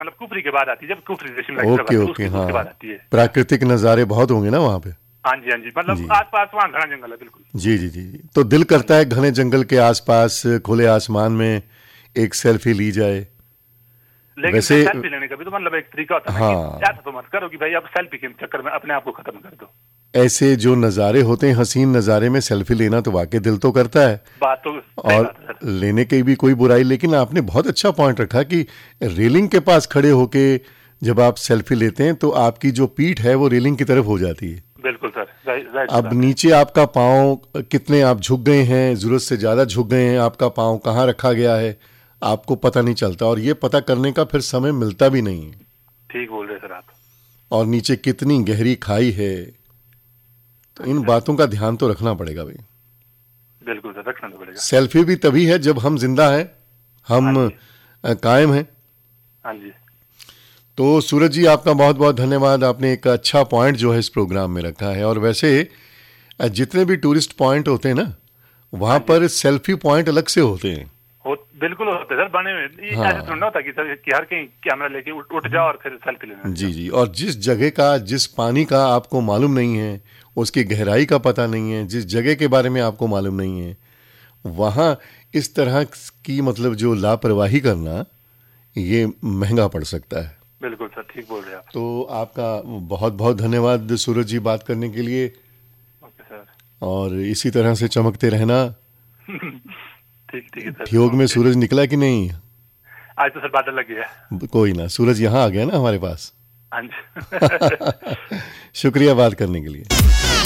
मतलब कुफरी के बाद आती है, जब कुफरी से शिमला की तरफ आती ओके है, ओके, उसके हाँ, बाद आती है। प्राकृतिक नज़ारे बहुत होंगे ना वहाँ पे। हाँ जी हाँ जी, जी मतलब आसपास वहाँ घना जंगल है बिल्कुल। जी जी जी जी। तो दिल करता है घने जंगल के आसपास खुले आसमान में एक सेल्फी ली जाए। लेकिन वैसे सेल्फी लेने का भी तो मतलब एक तरीका होता है ना, कि हाँ, ऐसा तो मत करो कि भाई अब सेल्फी के चक्कर में अपने आप को खत्म कर दो। ऐसे जो नज़ारे होते हैं हसीन नज़ारे में सेल्फी लेना तो वाकई दिल तो करता है, बात तो सही और बात है सर। लेने की भी कोई बुराई। लेकिन आपने बहुत अच्छा पॉइंट रखा कि रेलिंग के पास खड़े होके जब आप सेल्फी लेते हैं तो आपकी जो पीठ है वो रेलिंग की तरफ हो जाती है। बिल्कुल सर, जाहिर सी अब बात है। नीचे आपका पाँव कितने आप झुक गए हैं, ज़रूरत से ज़्यादा झुक गए हैं, आपका पाँव कहाँ रखा गया है आपको पता नहीं चलता, और ये पता करने का फिर समय मिलता भी नहीं है। ठीक बोल रहे सर आप। और नीचे कितनी गहरी खाई है, तो हाँ जी इन सर, बातों का ध्यान तो रखना पड़ेगा भाई। बिल्कुल सर, रखना तो पड़ेगा। सेल्फी भी तभी है जब हम जिंदा हैं, हाँ हम जी कायम हैं। हाँ जी। तो सूरज जी आपका बहुत बहुत धन्यवाद, आपने एक अच्छा पॉइंट जो है इस प्रोग्राम में रखा है। और वैसे जितने भी टूरिस्ट पॉइंट होते हैं ना, वहाँ हाँ जी, पर सेल्फी पॉइंट अलग से होते हैं। बिल्कुल होते सर बने हुए। ये ऐसे हाँ थोड़ा ना होता कि सर कि हर कहीं कैमरा लेके उठ जाओ और फिर सेल्फी लेना जी जाओ। जी। और जिस जगह का, जिस पानी का आपको मालूम नहीं है, उसकी गहराई का पता नहीं है, जिस जगह के बारे में आपको मालूम नहीं है, वहाँ इस तरह की मतलब जो लापरवाही करना ये महंगा पड़ सकता है। बिल्कुल सर, ठीक बोल रहे हैं आप। तो आपका बहुत बहुत धन्यवाद सूरज जी बात करने के लिए, ओके सर। और इसी तरह से चमकते रहना। ठीक ठीक है सर, ठियोग में ओके। सूरज निकला कि नहीं? आज तो सर बादल लग गया। कोई ना, सूरज यहाँ आ गया ना हमारे पास। हाँ जी। शुक्रिया बात करने के लिए।